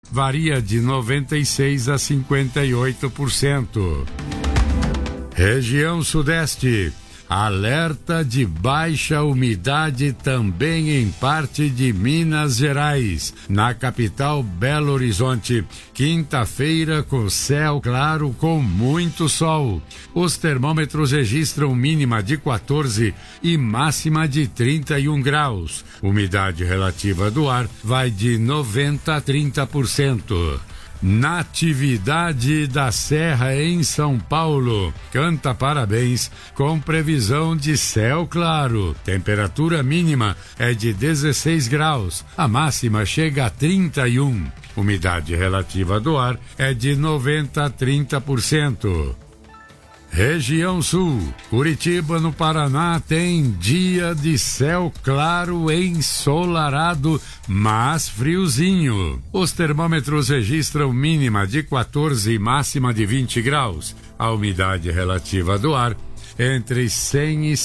varia de 96% a 58%. Região Sudeste. Alerta de baixa umidade também em parte de Minas Gerais. Na capital, Belo Horizonte, quinta-feira com céu claro com muito sol. Os termômetros registram mínima de 14 e máxima de 31 graus. Umidade relativa do ar vai de 90% a 30%. Natividade da Serra em São Paulo canta parabéns com previsão de céu claro. Temperatura mínima é de 16 graus, a máxima chega a 31. Umidade relativa do ar é de 90% a 30%. Região Sul, Curitiba, no Paraná, tem dia de céu claro ensolarado, mas friozinho. Os termômetros registram mínima de 14 e máxima de 20 graus. A umidade relativa do ar entre 100% e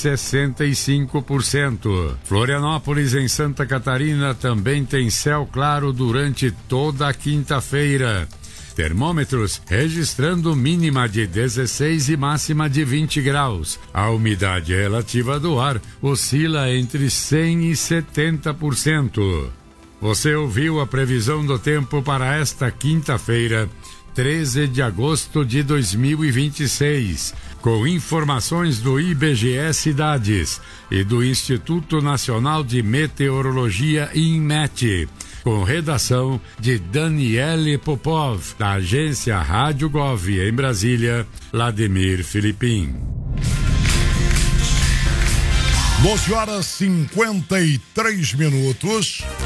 65%. Florianópolis, em Santa Catarina, também tem céu claro durante toda a quinta-feira. Termômetros registrando mínima de 16 e máxima de 20 graus. A umidade relativa do ar oscila entre 100% e 70%. Você ouviu a previsão do tempo para esta quinta-feira, 13 de agosto de 2026, com informações do IBGE Cidades e do Instituto Nacional de Meteorologia, INMET, com redação de Daniele Popov, da agência Rádio Gov, em Brasília, Vladimir Filipim. 12 horas 53 minutos.